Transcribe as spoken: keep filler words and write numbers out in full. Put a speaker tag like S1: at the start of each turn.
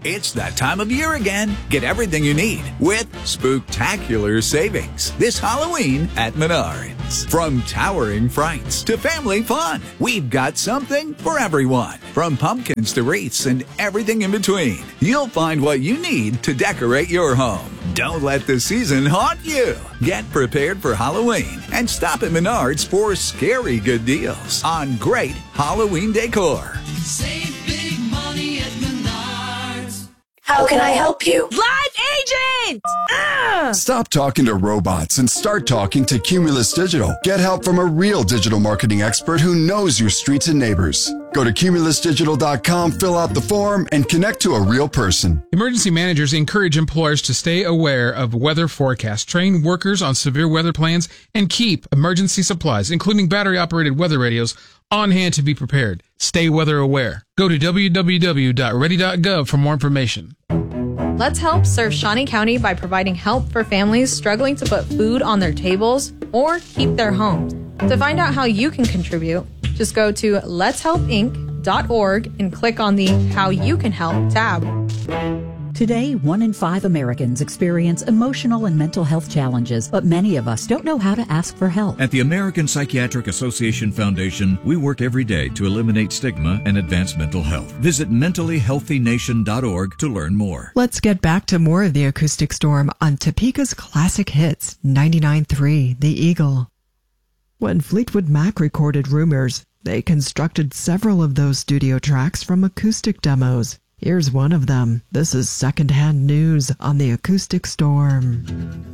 S1: It's that time of year again. Get everything you need with spooktacular savings this Halloween at Menards. From towering frights to family fun, we've got something for everyone. From pumpkins to wreaths and everything in between, you'll find what you need to decorate your home. Don't let the season haunt you. Get prepared for Halloween and stop at Menards for scary good deals on great Halloween decor.
S2: Save big money at Menards.
S3: How can I help you?
S4: Live agent! Ah!
S5: Stop talking to robots and start talking to Cumulus Digital. Get help from a real digital marketing expert who knows your streets and neighbors. Go to cumulus digital dot com, fill out the form, and connect to a real person.
S6: Emergency managers encourage employers to stay aware of weather forecasts, train workers on severe weather plans, and keep emergency supplies, including battery-operated weather radios, on hand to be prepared. Stay weather aware. Go to w w w dot ready dot gov for more information.
S7: Let's help serve Shawnee County by providing help for families struggling to put food on their tables or keep their homes. To find out how you can contribute, just go to lets help inc dot org and click on the How You Can Help tab.
S8: Today, one in five Americans experience emotional and mental health challenges, but many of us don't know how to ask for help.
S9: At the American Psychiatric Association Foundation, we work every day to eliminate stigma and advance mental health. Visit mentally healthy nation dot org to learn more.
S10: Let's get back to more of the Acoustic Storm on Topeka's classic hits, ninety-nine point three The Eagle. When Fleetwood Mac recorded Rumors, they constructed several of those studio tracks from acoustic demos. Here's one of them. This is Secondhand News on the Acoustic Storm.